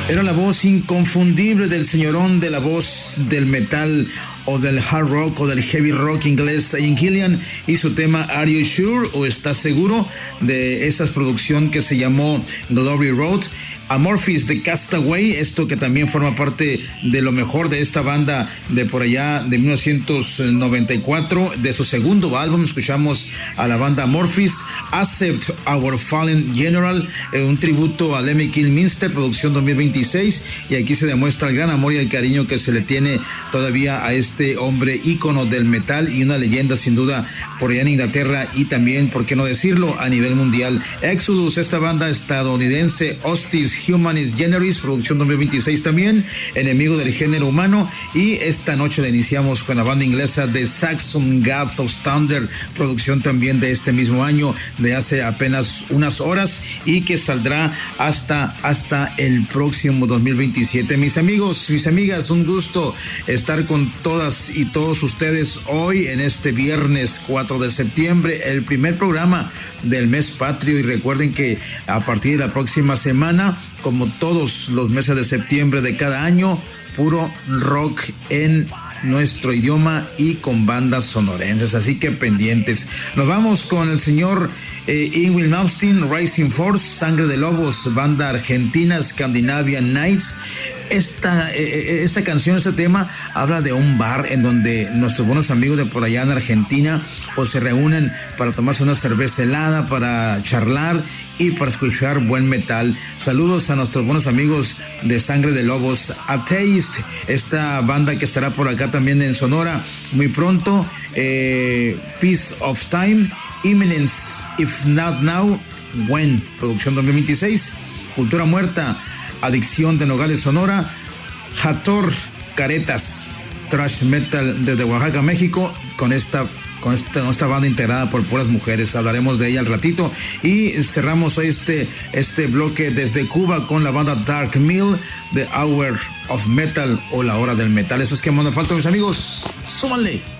Era la voz inconfundible del señorón de la voz del metal o del hard rock o del heavy rock inglés, Ian Gillan, y su tema Are You Sure o ¿Estás Seguro? De esa producción que se llamó Glory Road. Amorphis de Castaway, esto que también forma parte de lo mejor de esta banda de por allá de 1994, de su segundo álbum. Escuchamos a la banda Amorphis. Accept Our Fallen General, un tributo a Lemmy Kilmister, producción 2026, y aquí se demuestra el gran amor y el cariño que se le tiene todavía a este hombre ícono del metal y una leyenda sin duda por allá en Inglaterra y también, por qué no decirlo, a nivel mundial. Exodus, esta banda estadounidense. Hostis Humanis Generis, producción 2026 también, enemigo del género humano, y esta noche la iniciamos con la banda inglesa de Saxon Gods of Thunder, producción también de este mismo año, de hace apenas unas horas, y que saldrá hasta el próximo 2027. Mis amigos, mis amigas, un gusto estar con todas y todos ustedes hoy en este viernes 4 de septiembre, el primer programa del mes patrio, y recuerden que a partir de la próxima semana, como todos los meses de septiembre de cada año, puro rock en nuestro idioma y con bandas sonorenses, así que pendientes. Nos vamos con el señor Yngwie Malmsteen, Rising Force, Sangre de Lobos, banda argentina, Scandinavian Nights. Esta canción, este tema, habla de un bar en donde nuestros buenos amigos de por allá en Argentina pues se reúnen para tomarse una cerveza helada, para charlar y para escuchar buen metal. Saludos a nuestros buenos amigos de Sangre de Lobos. Atheist, esta banda que estará por acá también en Sonora muy pronto. Piece of Time, Imminence, If Not Now, When, producción 2026. Cultura Muerta, Adicción de Nogales, Sonora. Hathor, Caretas, thrash metal desde Oaxaca, México, con esta banda integrada por puras mujeres. Hablaremos de ella al ratito. Y cerramos hoy este bloque desde Cuba con la banda Dark Mill, The Hour of Metal, o la hora del metal. Eso es que me falta, mis amigos. ¡Súbanle!